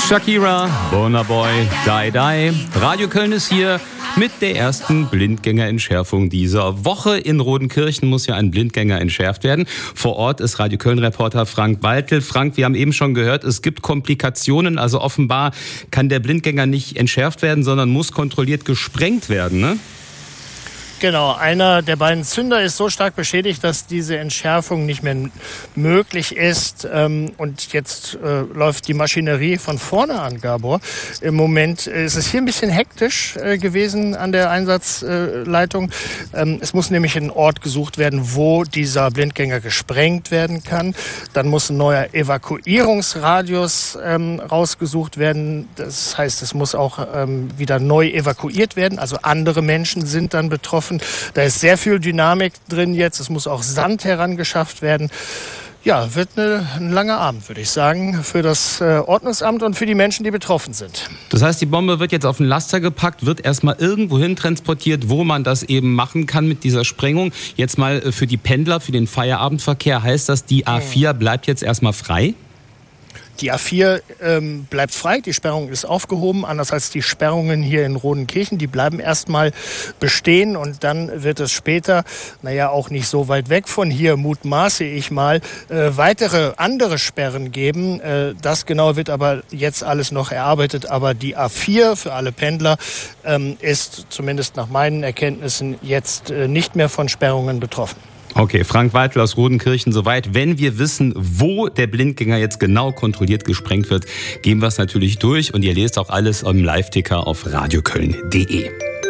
Shakira, Burna Boy, Die Die. Radio Köln ist hier mit der ersten Blindgängerentschärfung dieser Woche. In Rodenkirchen muss ja ein Blindgänger entschärft werden. Vor Ort ist Radio Köln-Reporter Frank Waltel. Frank, wir haben eben schon gehört, es gibt Komplikationen. Also offenbar kann der Blindgänger nicht entschärft werden, sondern muss kontrolliert gesprengt werden, ne? Genau, einer der beiden Zünder ist so stark beschädigt, dass diese Entschärfung nicht mehr möglich ist. Und jetzt läuft die Maschinerie von vorne an, Gabor. Im Moment ist es hier ein bisschen hektisch gewesen an der Einsatzleitung. Es muss nämlich ein Ort gesucht werden, wo dieser Blindgänger gesprengt werden kann. Dann muss ein neuer Evakuierungsradius rausgesucht werden. Das heißt, es muss auch wieder neu evakuiert werden. Also andere Menschen sind dann betroffen. Da ist sehr viel Dynamik drin jetzt. Es muss auch Sand herangeschafft werden. Ja, wird ein langer Abend, würde ich sagen, für das Ordnungsamt und für die Menschen, die betroffen sind. Das heißt, die Bombe wird jetzt auf den Laster gepackt, wird erstmal irgendwo hin transportiert, wo man das eben machen kann mit dieser Sprengung. Jetzt mal für die Pendler, für den Feierabendverkehr, heißt das, die A4 bleibt jetzt erstmal frei? Die A4 bleibt frei, die Sperrung ist aufgehoben, anders als die Sperrungen hier in Rodenkirchen. Die bleiben erstmal bestehen und dann wird es später, auch nicht so weit weg von hier, mutmaße ich mal, weitere andere Sperren geben. Das genau wird aber jetzt alles noch erarbeitet. Aber die A4 für alle Pendler ist zumindest nach meinen Erkenntnissen jetzt nicht mehr von Sperrungen betroffen. Okay, Frank Waltel aus Rodenkirchen soweit. Wenn wir wissen, wo der Blindgänger jetzt genau kontrolliert gesprengt wird, gehen wir es natürlich durch und ihr lest auch alles im Live-Ticker auf radioköln.de.